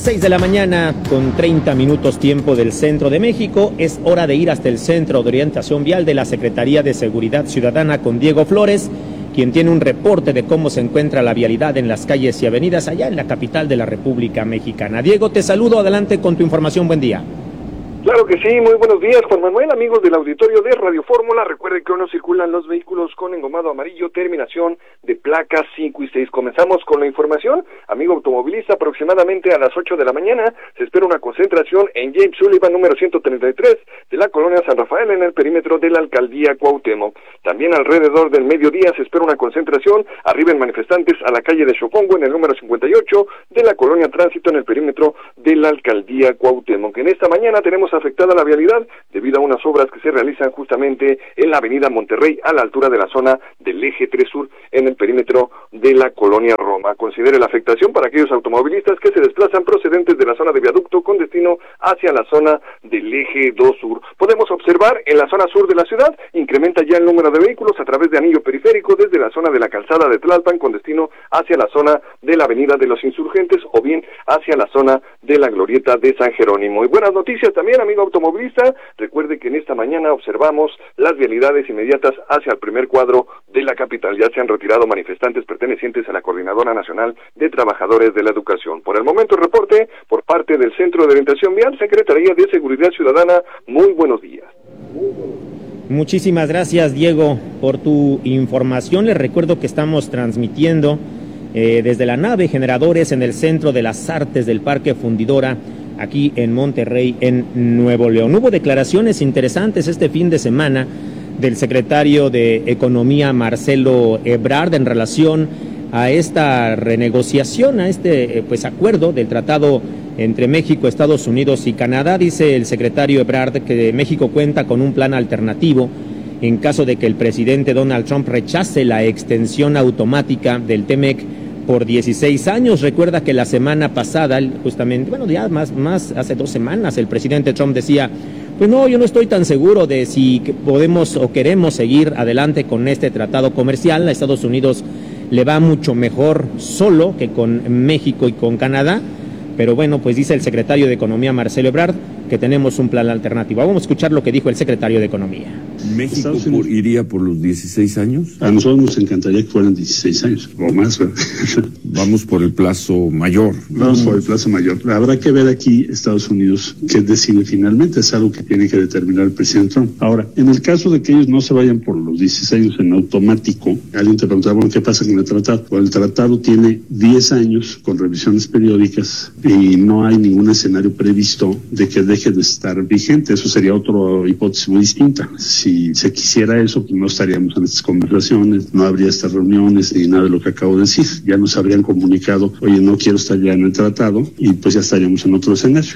6 de la mañana con 30 minutos tiempo del centro de México. Es hora de ir hasta el Centro de Orientación Vial de la Secretaría de Seguridad Ciudadana con Diego Flores, quien tiene un reporte de cómo se encuentra la vialidad en las calles y avenidas allá en la capital de la República Mexicana. Diego, te saludo, adelante con tu información, buen día. Claro que sí, muy buenos días, Juan Manuel, amigos del auditorio de Radio Fórmula. Recuerden que hoy no circulan los vehículos con engomado amarillo, terminación de placas 5 y 6. Comenzamos con la información. Amigo automovilista, aproximadamente a las 8 de la mañana se espera una concentración en James Sullivan, número 133, de la colonia San Rafael, en el perímetro de la alcaldía Cuauhtémoc. También alrededor del mediodía se espera una concentración, arriben manifestantes a la calle de Xocongo, en el número 58, de la colonia Tránsito, en el perímetro de la alcaldía Cuauhtémoc. En esta mañana tenemos afectada la vialidad debido a unas obras que se realizan justamente en la avenida Monterrey, a la altura de la zona del eje 3 Sur, en el perímetro de la colonia Roma. Considere la afectación para aquellos automovilistas que se desplazan procedentes de la zona de viaducto con destino hacia la zona del eje 2 Sur. Podemos observar en la zona sur de la ciudad, incrementa ya el número de vehículos a través de anillo periférico desde la zona de la calzada de Tlalpan con destino hacia la zona de la avenida de los Insurgentes o bien hacia la zona de la glorieta de San Jerónimo. Y buenas noticias también, amigo automovilista, recuerde que en esta mañana observamos las vialidades inmediatas hacia el primer cuadro de la capital. Ya se han retirado manifestantes pertenecientes a la Coordinadora Nacional de Trabajadores de la Educación. Por el momento, el reporte por parte del Centro de Orientación Vial, Secretaría de Seguridad Ciudadana. Muy buenos días. Muchísimas gracias, Diego, por tu información. Les recuerdo que estamos transmitiendo desde la nave Generadores en el Centro de las Artes del Parque Fundidora, aquí en Monterrey, en Nuevo León. Hubo declaraciones interesantes este fin de semana del secretario de Economía, Marcelo Ebrard, en relación a esta renegociación, a este acuerdo del tratado entre México, Estados Unidos y Canadá. Dice el secretario Ebrard que México cuenta con un plan alternativo en caso de que el presidente Donald Trump rechace la extensión automática del TEMEC por 16 años. Recuerda que la semana pasada, justamente, ya más hace 2 semanas, el presidente Trump decía, pues no, yo no estoy tan seguro de si podemos o queremos seguir adelante con este tratado comercial. A Estados Unidos le va mucho mejor solo que con México y con Canadá. Pero bueno, pues dice el secretario de Economía, Marcelo Ebrard, que tenemos un plan alternativo. Vamos a escuchar lo que dijo el secretario de Economía. ¿México iría por los 16 años? A nosotros nos encantaría que fueran 16 años o más. Vamos por el plazo mayor. Vamos por el plazo mayor. Habrá que ver aquí Estados Unidos qué decide finalmente. Es algo que tiene que determinar el presidente Trump. Ahora, en el caso de que ellos no se vayan por los 16 años en automático, alguien te preguntaba, bueno, ¿qué pasa con el tratado? Bueno, el tratado tiene 10 años con revisiones periódicas y no hay ningún escenario previsto de que deje de estar vigente. Eso sería otra hipótesis muy distinta. Si se quisiera eso, pues no estaríamos en estas conversaciones, no habría estas reuniones ni nada de lo que acabo de decir. Ya nos habrían comunicado, oye, no quiero estar ya en el tratado, y pues ya estaríamos en otro escenario.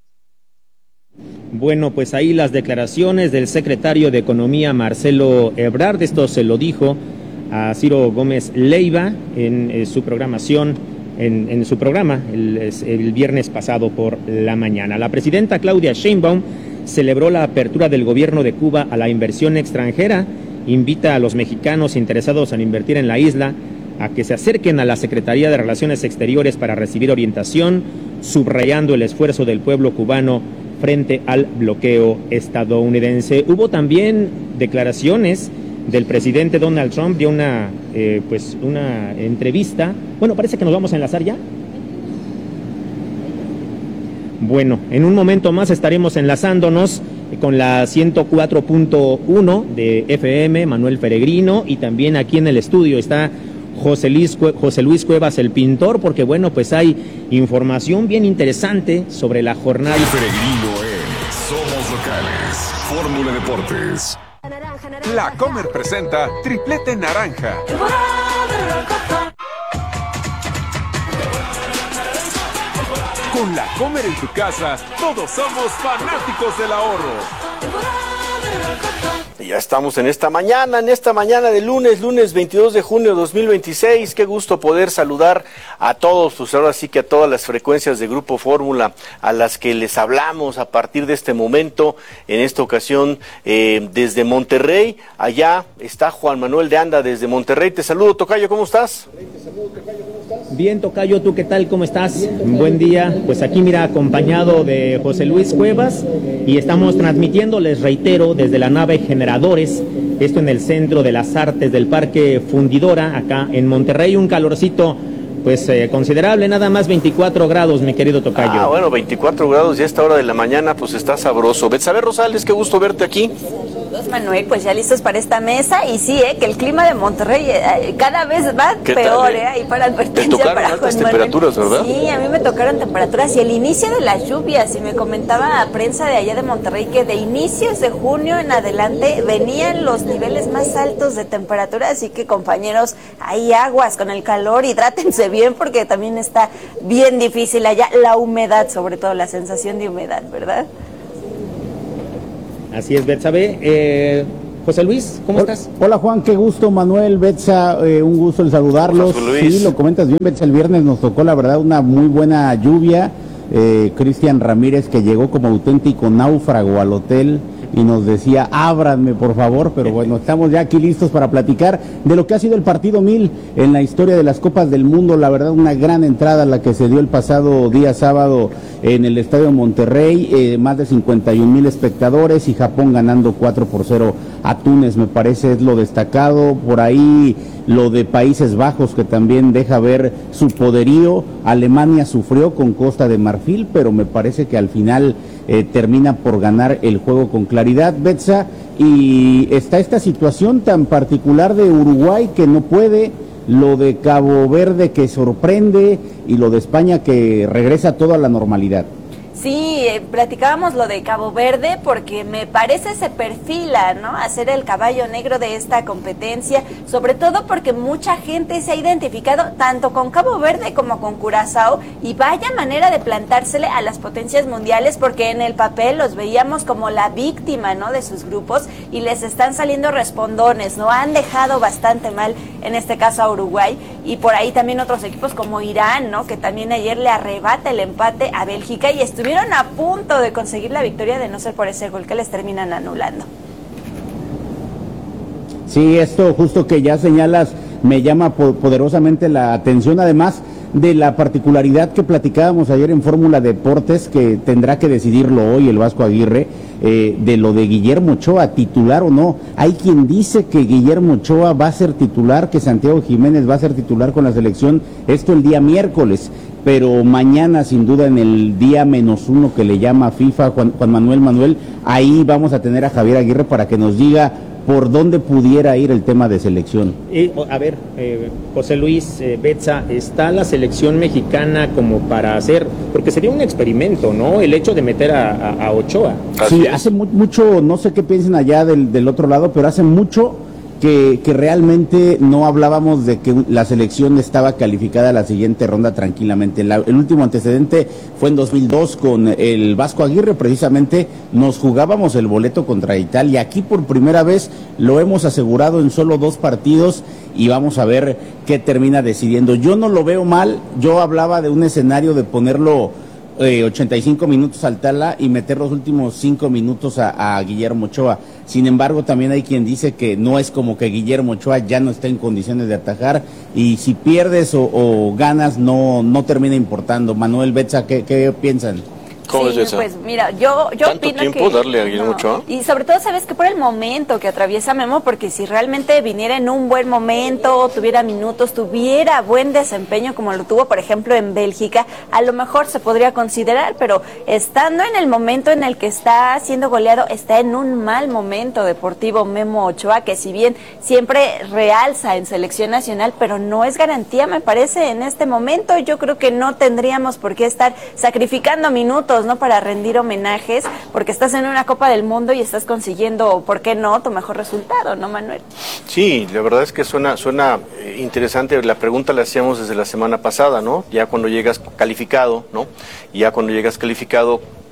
Bueno, pues ahí las declaraciones del secretario de Economía, Marcelo Ebrard. Esto se lo dijo a Ciro Gómez Leiva en su programación, en su programa el viernes pasado por la mañana. La presidenta Claudia Sheinbaum celebró la apertura del gobierno de Cuba a la inversión extranjera, invita a los mexicanos interesados en invertir en la isla a que se acerquen a la Secretaría de Relaciones Exteriores para recibir orientación, subrayando el esfuerzo del pueblo cubano frente al bloqueo estadounidense. Hubo también declaraciones del presidente Donald Trump, dio una entrevista. Bueno, parece que nos vamos a enlazar ya. Bueno, en un momento más estaremos enlazándonos con la 104.1 de FM, Manuel Peregrino, y también aquí en el estudio está José Luis Cuevas, el pintor, porque bueno, pues hay información bien interesante sobre la jornada. Peregrino en Somos Locales, Fórmula Deportes. La Comer presenta Triplete Naranja. Con La Comer en tu casa, todos somos fanáticos del ahorro. Ya estamos en esta mañana de lunes 22 de junio de 2026. Qué gusto poder saludar a todos, pues ahora sí que a todas las frecuencias de Grupo Fórmula a las que les hablamos a partir de este momento. En esta ocasión desde Monterrey, allá está Juan Manuel de Anda desde Monterrey. Te saludo, tocayo, ¿cómo estás? Bien, tocayo, ¿tú qué tal? ¿Cómo estás? Buen día. Pues aquí, mira, acompañado de José Luis Cuevas, y estamos transmitiendo, les reitero, desde la nave Generadores, esto en el Centro de las Artes del Parque Fundidora, acá en Monterrey. Un calorcito pues considerable, nada más 24 grados, mi querido tocayo. Ah, bueno, 24 grados ya a esta hora de la mañana, pues está sabroso. Betsabe Rosales, qué gusto verte aquí. Manuel, pues ya listos para esta mesa, y sí, que el clima de Monterrey cada vez va peor, y para advertencia. Te tocaron altas temperaturas, ¿verdad? Sí, a mí me tocaron temperaturas y el inicio de las lluvias, y me comentaba a prensa de allá de Monterrey que de inicios de junio en adelante venían los niveles más altos de temperatura, así que compañeros, hay aguas con el calor, hidrátense bien porque también está bien difícil allá la humedad, sobre todo la sensación de humedad, ¿verdad? Así es, Betsabe. José Luis, ¿cómo estás? Hola Juan, qué gusto. Manuel, Betsa, un gusto en saludarlos. Sí, lo comentas bien, Betsa, el viernes nos tocó la verdad una muy buena lluvia. Cristian Ramírez, que llegó como auténtico náufrago al hotel y nos decía, ábranme por favor, pero bueno, estamos ya aquí listos para platicar de lo que ha sido el partido 1000 en la historia de las Copas del Mundo. La verdad, una gran entrada la que se dio el pasado día sábado en el Estadio Monterrey, más de 51,000 espectadores, y Japón ganando 4-0 a Túnez, me parece es lo destacado. Por ahí lo de Países Bajos, que también deja ver su poderío. Alemania sufrió con Costa de Marfil, pero me parece que al final termina por ganar el juego con claridad, Betsa. Y está esta situación tan particular de Uruguay que no puede, lo de Cabo Verde que sorprende, y lo de España que regresa todo a la normalidad. Sí, platicábamos lo de Cabo Verde porque me parece se perfila, ¿no?, a ser el caballo negro de esta competencia, sobre todo porque mucha gente se ha identificado tanto con Cabo Verde como con Curazao, y vaya manera de plantársele a las potencias mundiales, porque en el papel los veíamos como la víctima, ¿no?, de sus grupos, y les están saliendo respondones, ¿no? Han dejado bastante mal, en este caso a Uruguay, y por ahí también otros equipos como Irán, ¿no?, que también ayer le arrebata el empate a Bélgica, y estuvieron a punto de conseguir la victoria de no ser por ese gol que les terminan anulando. Sí, esto justo que ya señalas me llama poderosamente la atención, además de la particularidad que platicábamos ayer en Fórmula Deportes, que tendrá que decidirlo hoy el Vasco Aguirre, de lo de Guillermo Ochoa, titular o no. Hay quien dice que Guillermo Ochoa va a ser titular, que Santiago Jiménez va a ser titular con la selección, esto el día miércoles, pero mañana sin duda en el día -1 que le llama FIFA, Juan Manuel, ahí vamos a tener a Javier Aguirre para que nos diga por dónde pudiera ir el tema de selección. A ver, José Luis, Betsa, ¿está la selección mexicana como para hacer, porque sería un experimento, ¿no?, el hecho de meter a Ochoa? Sí, hace mucho, no sé qué piensen allá del otro lado, pero hace mucho que realmente no hablábamos de que la selección estaba calificada a la siguiente ronda tranquilamente. El último antecedente fue en 2002 con el Vasco Aguirre, precisamente nos jugábamos el boleto contra Italia. Aquí por primera vez lo hemos asegurado en solo 2 partidos y vamos a ver qué termina decidiendo. Yo no lo veo mal, yo hablaba de un escenario de ponerlo 85 minutos al Tala y meter los últimos 5 minutos a Guillermo Ochoa. Sin embargo, también hay quien dice que no es como que Guillermo Ochoa ya no está en condiciones de atajar, y si pierdes o ganas no termina importando. Manuel, Betsa, ¿qué piensan? ¿Cómo es eso? Pues mira, yo ¿Tanto opino tiempo que darle a Guillermo Ochoa? Y sobre todo, sabes que por el momento que atraviesa Memo, porque si realmente viniera en un buen momento, tuviera minutos, tuviera buen desempeño como lo tuvo, por ejemplo, en Bélgica, a lo mejor se podría considerar, pero estando en el momento en el que está siendo goleado, está en un mal momento deportivo Memo Ochoa, que si bien siempre realza en selección nacional, pero no es garantía, me parece, en este momento. Yo creo que no tendríamos por qué estar sacrificando minutos, ¿no?, para rendir homenajes, porque estás en una Copa del Mundo y estás consiguiendo, ¿por qué no?, tu mejor resultado, ¿no, Manuel? Sí, la verdad es que suena interesante. La pregunta la hacíamos desde la semana pasada, ¿no? Ya cuando llegas calificado, ¿no? Y ya cuando llegas calificado,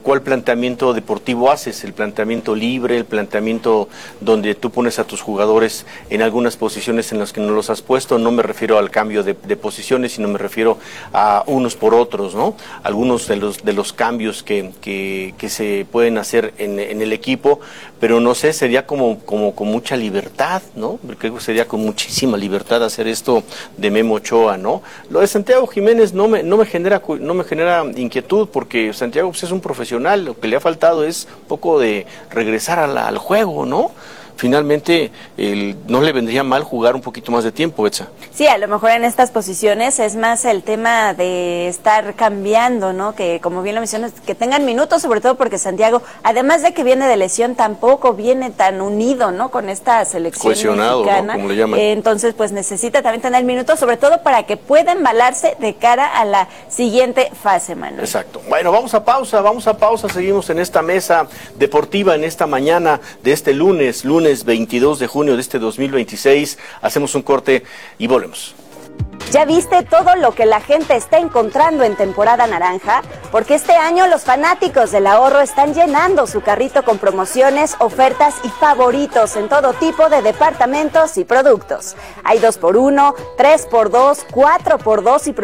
cuál planteamiento deportivo haces, el planteamiento libre, el planteamiento donde tú pones a tus jugadores en algunas posiciones en las que no los has puesto. No me refiero al cambio de posiciones, sino me refiero a unos por otros, ¿no? Algunos de los cambios que se pueden hacer en el equipo, pero no sé, sería como con mucha libertad, ¿no? Porque sería con muchísima libertad hacer esto de Memo Ochoa, ¿no? Lo de Santiago Jiménez no me genera inquietud, porque Santiago pues, es un profesional. Lo que le ha faltado es un poco de regresar al juego, ¿no? Finalmente, no le vendría mal jugar un poquito más de tiempo, Betsa. Sí, a lo mejor en estas posiciones es más el tema de estar cambiando, ¿no? Que, como bien lo mencionas, que tengan minutos, sobre todo porque Santiago, además de que viene de lesión, tampoco viene tan unido, ¿no? Con esta selección cohesionado, mexicana, ¿no? Como le llaman. Entonces, pues necesita también tener minutos, sobre todo para que pueda embalarse de cara a la siguiente fase, Manuel. Exacto. Bueno, vamos a pausa, seguimos en esta mesa deportiva en esta mañana de este lunes 22 de junio de este 2026. Hacemos un corte y volvemos. ¿Ya viste todo lo que la gente está encontrando en temporada naranja? Porque este año los fanáticos del ahorro están llenando su carrito con promociones, ofertas y favoritos en todo tipo de departamentos y productos. Hay 2x1, 3x2, 4x2 y